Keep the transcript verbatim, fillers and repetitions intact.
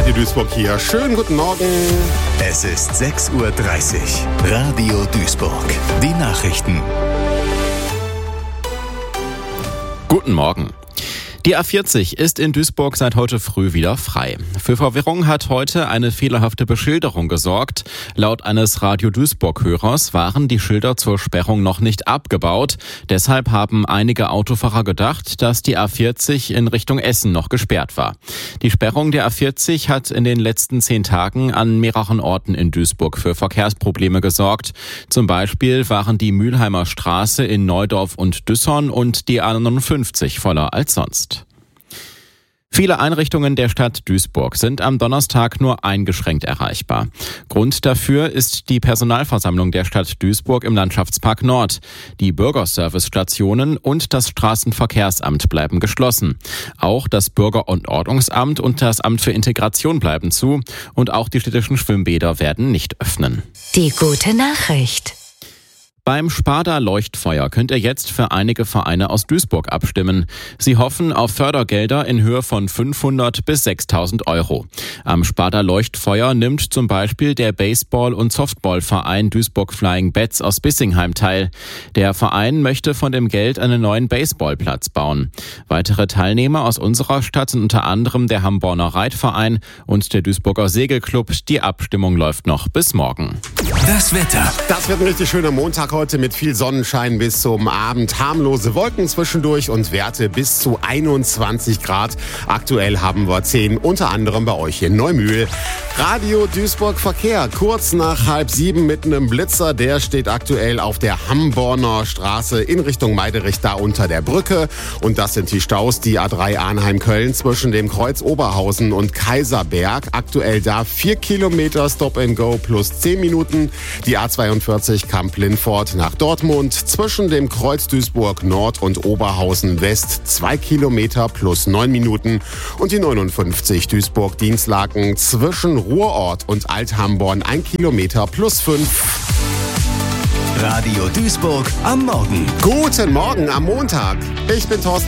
Radio Duisburg hier. Schönen guten Morgen. Es ist sechs Uhr dreißig. Radio Duisburg. Die Nachrichten. Guten Morgen. Die A vierzig ist in Duisburg seit heute früh wieder frei. Für Verwirrung hat heute eine fehlerhafte Beschilderung gesorgt. Laut eines Radio Duisburg-Hörers waren die Schilder zur Sperrung noch nicht abgebaut. Deshalb haben einige Autofahrer gedacht, dass die A vierzig in Richtung Essen noch gesperrt war. Die Sperrung der A vierzig hat in den letzten zehn Tagen an mehreren Orten in Duisburg für Verkehrsprobleme gesorgt. Zum Beispiel waren die Mülheimer Straße in Neudorf und Düsson und die A neunundfünfzig voller als sonst. Viele Einrichtungen der Stadt Duisburg sind am Donnerstag nur eingeschränkt erreichbar. Grund dafür ist die Personalversammlung der Stadt Duisburg im Landschaftspark Nord. Die Bürgerservice-Stationen und das Straßenverkehrsamt bleiben geschlossen. Auch das Bürger- und Ordnungsamt und das Amt für Integration bleiben zu. Und auch die städtischen Schwimmbäder werden nicht öffnen. Die gute Nachricht. Beim Sparda Leuchtfeuer könnt ihr jetzt für einige Vereine aus Duisburg abstimmen. Sie hoffen auf Fördergelder in Höhe von fünfhundert bis sechstausend Euro. Am Sparda Leuchtfeuer nimmt zum Beispiel der Baseball- und Softballverein Duisburg Flying Bats aus Bissingheim teil. Der Verein möchte von dem Geld einen neuen Baseballplatz bauen. Weitere Teilnehmer aus unserer Stadt sind unter anderem der Hamborner Reitverein und der Duisburger Segelclub. Die Abstimmung läuft noch bis morgen. Das Wetter. Das wird ein richtig schöner Montag heute mit viel Sonnenschein bis zum Abend. Harmlose Wolken zwischendurch und Werte bis zu einundzwanzig Grad. Aktuell haben wir zehn, unter anderem bei euch in Neumühl. Radio Duisburg Verkehr. Kurz nach halb sieben mit einem Blitzer. Der steht aktuell auf der Hamborner Straße in Richtung Meiderich, da unter der Brücke. Und das sind die Staus, die A drei Arnheim-Köln zwischen dem Kreuz Oberhausen und Kaiserberg. Aktuell da vier Kilometer Stop and Go plus zehn Minuten. Die A zweiundvierzig Kamp-Lindfort nach Dortmund zwischen dem Kreuz Duisburg Nord und Oberhausen West zwei Kilometer plus neun Minuten. Und die neunundfünfzig Duisburg-Dienstlaken zwischen Ruhrort und Althamborn ein Kilometer plus fünf. Radio Duisburg am Morgen. Guten Morgen am Montag. Ich bin Thorsten